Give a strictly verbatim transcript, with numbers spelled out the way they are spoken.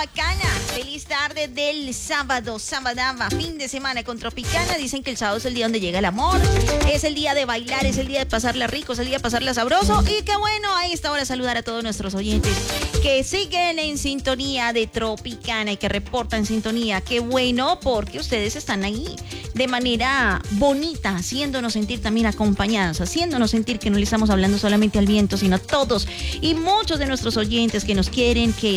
bacana. Feliz tarde del sábado, sabadaba, fin de semana con Tropicana. Dicen que el sábado es el día donde llega el amor, es el día de bailar, es el día de pasarla rico, es el día de pasarla sabroso. Y qué bueno a esta hora saludar a todos nuestros oyentes que siguen en sintonía de Tropicana y que reportan sintonía. Qué bueno, porque ustedes están ahí de manera bonita, haciéndonos sentir también acompañados, haciéndonos sentir que no le estamos hablando solamente al viento, sino a todos y muchos de nuestros oyentes que nos quieren, que